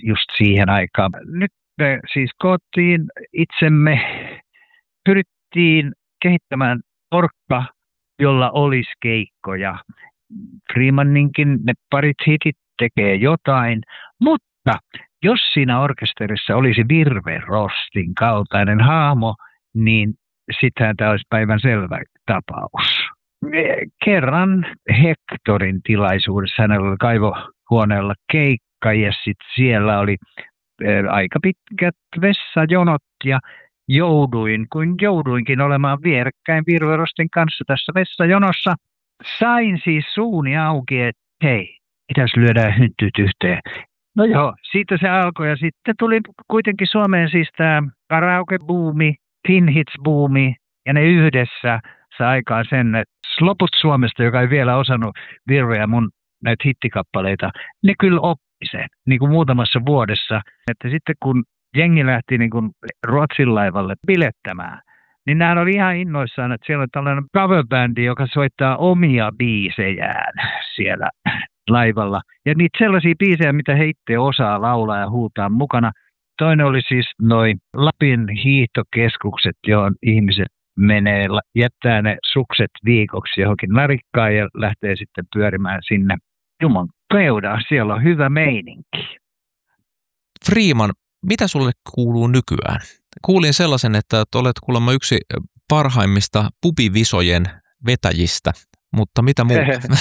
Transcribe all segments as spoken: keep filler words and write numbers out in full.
just siihen aikaan. Nyt me siis koottiin itsemme, pyrittiin kehittämään orkka, jolla olisi keikkoja. Freemaninkin ne parit hitit tekee jotain, mutta jos siinä orkesterissa olisi Virve Rostin kaltainen hahmo, niin sittenhän tämä olisi päivän selvä tapaus. Kerran Hectorin tilaisuudessa hänellä oli kaivohuoneella keikka ja sitten siellä oli aika pitkät vessajonot ja jouduin, kun jouduinkin olemaan vierekkäin Virve Rostin kanssa tässä vessajonossa. Sain siis suuni auki, että hei, pitäisi lyödä hyntyt yhteen. No joo, siitä se alkoi ja sitten tuli kuitenkin Suomeen siis tämä karaoke-buumi, Teen Hits-buumi ja ne yhdessä sai aikaan sen, että loput Suomesta, joka ei vielä osannut Virveä mun näitä hittikappaleita, ne kyllä oppi sen niin kuin muutamassa vuodessa. Että sitten kun jengi lähti niin kuin Ruotsin laivalle bilettämään, niin nämä oli ihan innoissaan, että siellä on tällainen coverbändi, joka soittaa omia biisejään siellä laivalla. Ja niitä sellaisia biisejä, mitä he itse osaa laulaa ja huutaa mukana. Toinen oli siis noin Lapin hiihtokeskukset, johon ihmiset menee, jättää ne sukset viikoksi johonkin narikkaan ja lähtee sitten pyörimään sinne Jumon peudaan. Siellä on hyvä meininki. Freeman, mitä sulle kuuluu nykyään? Kuulin sellaisen, että olet kuulemma yksi parhaimmista pubivisojen vetäjistä, mutta mitä muuta?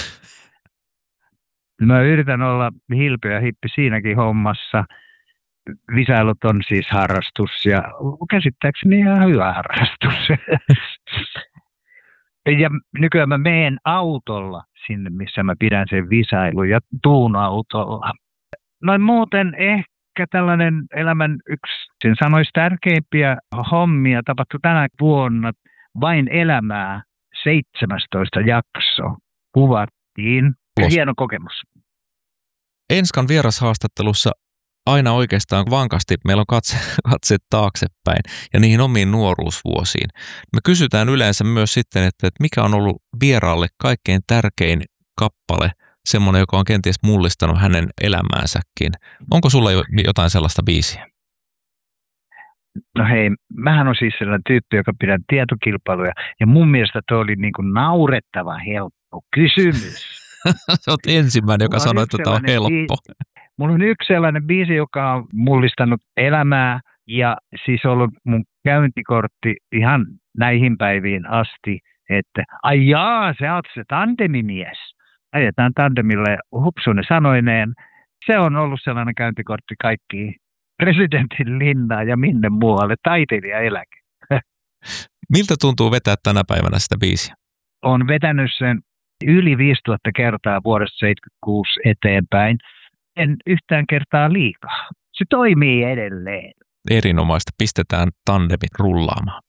Mä yritän olla hilpeä hippi siinäkin hommassa. Visailut on siis harrastus ja käsittääkseni ihan hyvä harrastus. Ja nykyään mä menen autolla sinne, missä mä pidän sen visailun ja tuun autolla. Noin muuten ehkä tällainen elämän yksi, sen sanoisi tärkeimpiä hommia tapahtui tänä vuonna. Vain elämää seitsemästoista jakso kuvattiin. Hieno kokemus. Enskan vierashaastattelussa aina oikeastaan vankasti meillä on katse, katse taaksepäin ja niihin omiin nuoruusvuosiin. Me kysytään yleensä myös sitten, että, että mikä on ollut vieraalle kaikkein tärkein kappale, semmoinen, joka on kenties mullistanut hänen elämäänsäkin. Onko sulla jo jotain sellaista biisiä? No hei, mähän on siis sellainen tyyppi, joka pidän tietokilpailuja ja mun mielestä tuo oli niin kuin naurettava helppo kysymys. Sä oot ensimmäinen, joka sanoi, että tämä on helppo. Mulla on yksi sellainen biisi, joka on mullistanut elämää ja siis ollut mun käyntikortti ihan näihin päiviin asti, että ai jaa, sä oot se tandemimies. Ajetaan tandemille hupsunen sanoineen. Se on ollut sellainen käyntikortti kaikkiin presidentin linnaan ja minne muualle, taiteilijaeläke. Miltä tuntuu vetää tänä päivänä sitä biisiä? Olen vetänyt sen yli viisituhatta kertaa vuodesta seitsemänkymmentäkuusi eteenpäin. En yhtään kertaa liikaa. Se toimii edelleen. Erinomaista. Pistetään tandemit rullaamaan.